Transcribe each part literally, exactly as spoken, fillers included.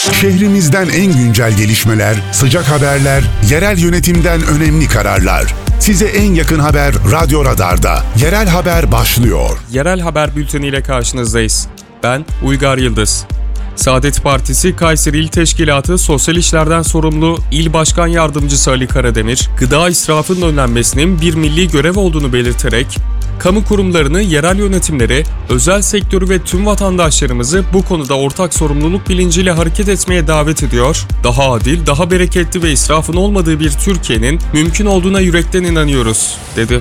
Şehrimizden en güncel gelişmeler, sıcak haberler, yerel yönetimden önemli kararlar. Size en yakın haber Radyo Radar'da. Yerel Haber başlıyor. Yerel Haber Bülteni ile karşınızdayız. Ben Uygar Yıldız. Saadet Partisi Kayseri İl Teşkilatı Sosyal İşlerden sorumlu İl Başkan Yardımcısı Ali Karademir, gıda israfının önlenmesinin bir milli görev olduğunu belirterek, kamu kurumlarını, yerel yönetimleri, özel sektörü ve tüm vatandaşlarımızı bu konuda ortak sorumluluk bilinciyle hareket etmeye davet ediyor, daha adil, daha bereketli ve israfın olmadığı bir Türkiye'nin mümkün olduğuna yürekten inanıyoruz, dedi.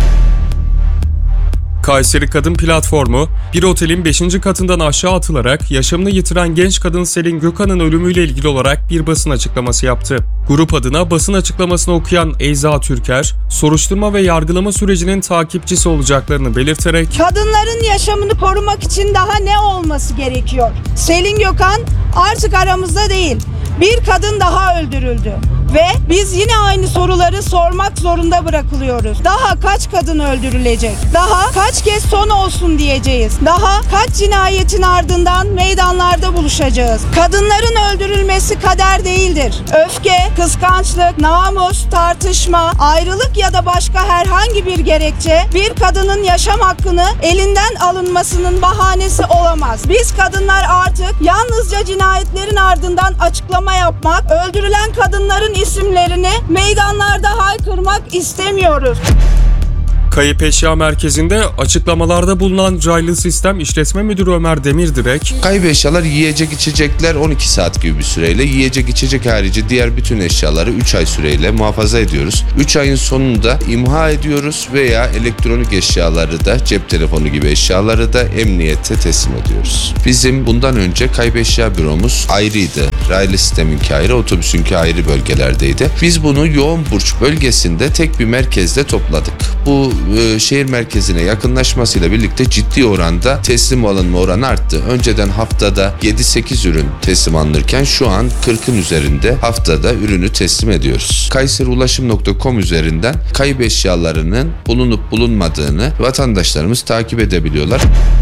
Kayseri Kadın Platformu, bir otelin beşinci katından aşağı atılarak yaşamını yitiren genç kadın Selin Gökhan'ın ölümüyle ilgili olarak bir basın açıklaması yaptı. Grup adına basın açıklamasını okuyan Eyza Türker, soruşturma ve yargılama sürecinin takipçisi olacaklarını belirterek, kadınların yaşamını korumak için daha ne olması gerekiyor? Selin Gökhan artık aramızda değil. Bir kadın daha öldürüldü. Ve biz yine aynı soruları sormak zorunda bırakılıyoruz. Daha kaç kadın öldürülecek? Daha kaç kez son olsun diyeceğiz? Daha kaç cinayetin ardından meydanlarda buluşacağız? Kadınların öldürülmesi kader değildir. Öfke, kıskançlık, namus, tartışma, ayrılık ya da başka herhangi bir gerekçe bir kadının yaşam hakkını elinden alınmasının bahanesi olamaz. Biz kadınlar artık yalnızca cinayetlerin ardından açıklama yapmak, öldürülen kadınların isimlerini meydanlarda haykırmak istemiyoruz. Kayıp Eşya Merkezi'nde açıklamalarda bulunan Raylı Sistem İşletme Müdürü Ömer Demirdirek, kayıp eşyalar, yiyecek içecekler on iki saat gibi bir süreyle, yiyecek içecek harici diğer bütün eşyaları üç ay süreyle muhafaza ediyoruz. üç ayın sonunda imha ediyoruz veya elektronik eşyaları da, cep telefonu gibi eşyaları da emniyete teslim ediyoruz. Bizim bundan önce kayıp eşya büromuz ayrıydı. Raylı Sistem'inki ayrı, otobüsünki ayrı bölgelerdeydi. Biz bunu Yoğun Burç bölgesinde tek bir merkezde topladık. Bu e, şehir merkezine yakınlaşmasıyla birlikte ciddi oranda teslim alınma oranı arttı. Önceden haftada yedi sekiz ürün teslim alınırken şu an kırkın üzerinde haftada ürünü teslim ediyoruz. kayseri ulaşım nokta com üzerinden kayıp eşyalarının bulunup bulunmadığını vatandaşlarımız takip edebiliyorlar.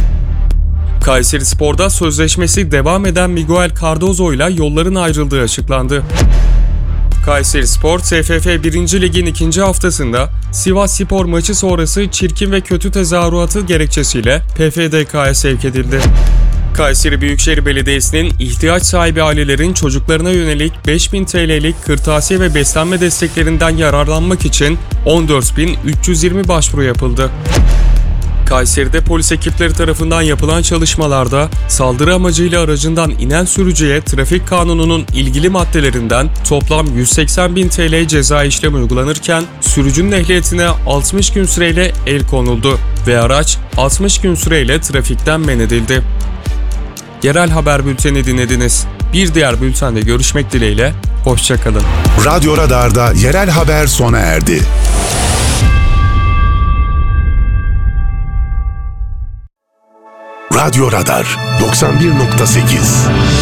Kayseri Spor'da sözleşmesi devam eden Miguel Cardozo ile yolların ayrıldığı açıklandı. Kayseri Spor, T F F birinci Lig'in ikinci haftasında Sivas Spor maçı sonrası çirkin ve kötü tezahüratı gerekçesiyle P F D K'ya sevk edildi. Kayseri Büyükşehir Belediyesi'nin ihtiyaç sahibi ailelerin çocuklarına yönelik beş bin T L'lik kırtasiye ve beslenme desteklerinden yararlanmak için on dört bin üç yüz yirmi başvuru yapıldı. Kayseri'de polis ekipleri tarafından yapılan çalışmalarda saldırı amacıyla aracından inen sürücüye trafik kanununun ilgili maddelerinden toplam yüz seksen bin T L ceza işlemi uygulanırken sürücünün ehliyetine altmış gün süreyle el konuldu ve araç altmış gün süreyle trafikten men edildi. Yerel Haber Bülteni dinlediniz. Bir diğer bültende görüşmek dileğiyle, hoşça kalın. Radyo Radar'da Yerel Haber sona erdi. Radyo Radar doksan bir nokta sekiz